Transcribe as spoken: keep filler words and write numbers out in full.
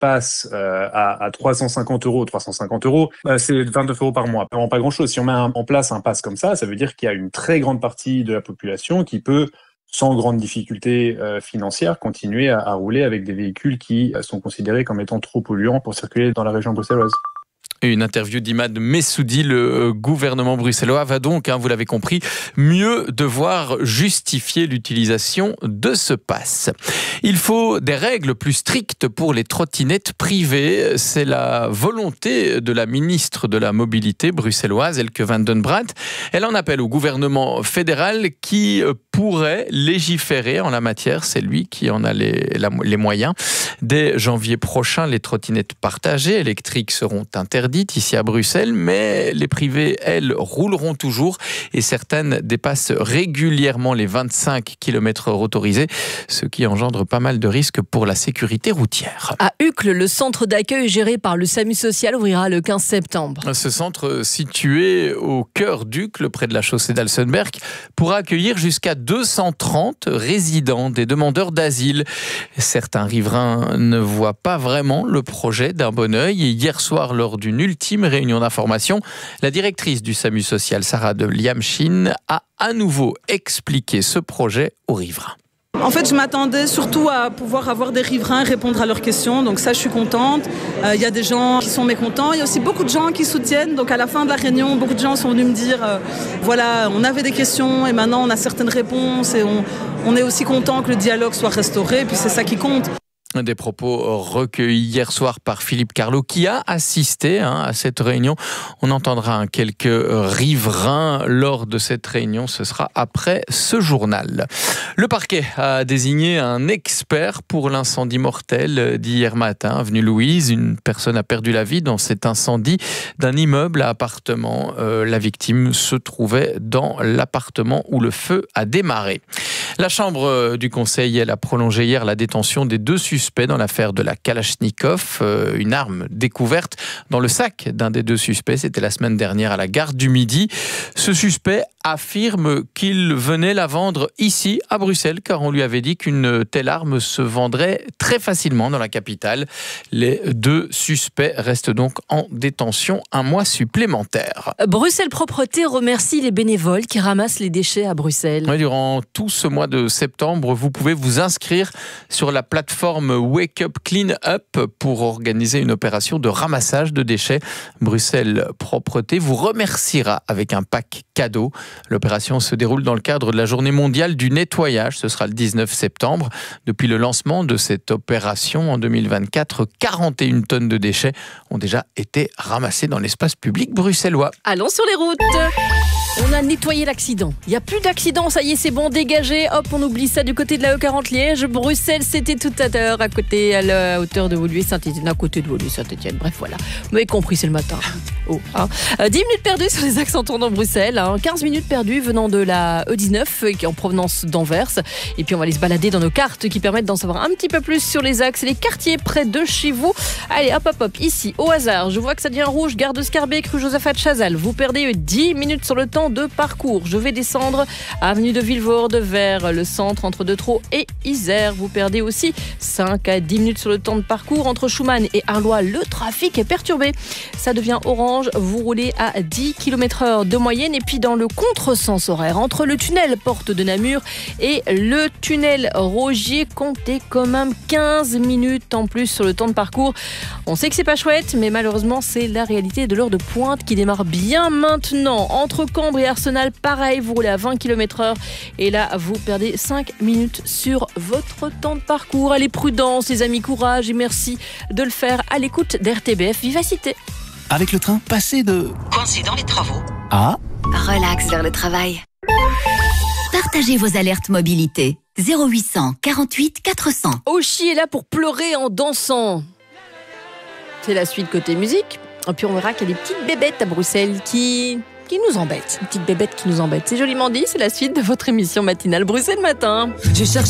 passe euh, à, à trois cent cinquante euros, trois cent cinquante euros, euh, c'est vingt-neuf euros par mois. Vraiment pas grand-chose. Si on met un, en place un pass comme ça, ça veut dire qu'il y a une très grande partie de la population qui peut, sans grande difficulté euh, financière, continuer à, à rouler avec des véhicules qui euh, sont considérés comme étant trop polluants pour circuler dans la région bruxelloise. Une interview d'Imad Messoudi, le gouvernement bruxellois va donc, hein, vous l'avez compris, mieux devoir justifier l'utilisation de ce pass. Il faut des règles plus strictes pour les trottinettes privées. C'est la volonté de la ministre de la Mobilité bruxelloise, Elke van den Braat. Elle en appelle au gouvernement fédéral qui pourrait légiférer en la matière. C'est lui qui en a les, la, les moyens. Dès janvier prochain, les trottinettes partagées électriques seront interdites ici à Bruxelles, mais les privées, elles, rouleront toujours et certaines dépassent régulièrement les vingt-cinq kilomètres heure autorisés, ce qui engendre pas mal de risques pour la sécurité routière. À Uccle, le centre d'accueil géré par le SAMU social ouvrira le quinze septembre. Ce centre, situé au cœur d'Uccle, près de la chaussée d'Alsenberg, pourra accueillir jusqu'à deux cent trente résidents, des demandeurs d'asile. Certains riverains ne voient pas vraiment le projet d'un bon œil. Et hier soir, lors d'une ultime réunion d'information, la directrice du SAMU social, Sarah de Liamchin, a à nouveau expliqué ce projet aux riverains. En fait, je m'attendais surtout à pouvoir avoir des riverains répondre à leurs questions. Donc ça, je suis contente. Il euh, y a des gens qui sont mécontents. Il y a aussi beaucoup de gens qui soutiennent. Donc à la fin de la réunion, beaucoup de gens sont venus me dire euh, voilà, on avait des questions et maintenant on a certaines réponses. Et on, on est aussi content que le dialogue soit restauré. Et puis c'est ça qui compte. Des propos recueillis hier soir par Philippe Carlo qui a assisté hein, à cette réunion. On entendra hein, quelques riverains lors de cette réunion. Ce sera après ce journal. Le parquet a désigné un expert pour l'incendie mortel d'hier matin, avenue Louise. Une personne a perdu la vie dans cet incendie d'un immeuble à appartement. Euh, la victime se trouvait dans l'appartement où le feu a démarré. La Chambre du Conseil, elle a prolongé hier la détention des deux suspects dans l'affaire de la Kalachnikov, euh, une arme découverte dans le sac d'un des deux suspects. C'était la semaine dernière à la gare du Midi. Ce suspect affirme qu'il venait la vendre ici, à Bruxelles, car on lui avait dit qu'une telle arme se vendrait très facilement dans la capitale. Les deux suspects restent donc en détention un mois supplémentaire. Bruxelles Propreté remercie les bénévoles qui ramassent les déchets à Bruxelles. Oui, durant tout ce mois de septembre, vous pouvez vous inscrire sur la plateforme Wake Up Clean Up pour organiser une opération de ramassage de déchets. Bruxelles Propreté vous remerciera avec un pack cadeau. L'opération se déroule dans le cadre de la journée mondiale du nettoyage. Ce sera le dix-neuf septembre. Depuis le lancement de cette opération en deux mille vingt-quatre, quarante et une tonnes de déchets ont déjà été ramassés dans l'espace public bruxellois. Allons sur les routes. On a nettoyé l'accident. Il n'y a plus d'accident, ça y est, c'est bon, dégagé. Hop, on oublie ça du côté de la E quarante Liège. Bruxelles, c'était tout à l'heure, à côté, à la hauteur de Woluwe-Saint-Étienne, à côté de Woluwe-Saint-Étienne. Bref, voilà. Vous m'avez compris, c'est le matin. Oh, hein. euh, dix minutes perdues sur les axes en tournant Bruxelles. Hein. quinze minutes perdues venant de la E dix-neuf, qui est en provenance d'Anvers. Et puis, on va aller se balader dans nos cartes qui permettent d'en savoir un petit peu plus sur les axes et les quartiers près de chez vous. Allez, hop, hop, hop. Ici, au hasard, je vois que ça devient rouge. Gare de Scarbeck, rue Josaphat Chazal. Vous perdez dix minutes sur le temps de parcours. Je vais descendre avenue de Vilvoorde vers le centre entre De Troo et Isère. Vous perdez aussi cinq à dix minutes sur le temps de parcours entre Schumann et Arlois. Le trafic est perturbé. Ça devient orange. Vous roulez à dix kilomètres heure de moyenne. Et puis dans le contresens horaire entre le tunnel Porte de Namur et le tunnel Rogier, comptez quand même quinze minutes en plus sur le temps de parcours. On sait que c'est pas chouette, mais malheureusement c'est la réalité de l'heure de pointe qui démarre bien maintenant. Entre Cambre et Arsenal, pareil, vous roulez à vingt kilomètres heure et là vous perdez cinq minutes sur votre temps de parcours. Allez, prudence les amis, courage et merci de le faire à l'écoute d'R T B F Vivacité. Avec le train, passez de coincé dans les travaux à relax vers le travail. Partagez vos alertes mobilité. zéro huit cent quarante-huit quatre cents. Oshi est là pour pleurer en dansant. C'est la suite côté musique. Et puis on verra qu'il y a des petites bébêtes à Bruxelles qui... qui nous embêtent. Une petite bébête qui nous embête. C'est joliment dit, c'est la suite de votre émission matinale Bruxelles Matin. J'ai cherché